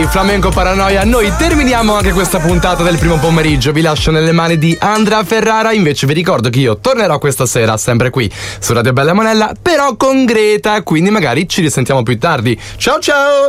Flamenco Paranoia, noi terminiamo anche questa puntata del primo pomeriggio. Vi lascio nelle mani di Andrea Ferrara. Invece vi ricordo che io tornerò questa sera sempre qui su Radio Bella Monella, però con Greta, quindi magari ci risentiamo più tardi. Ciao ciao!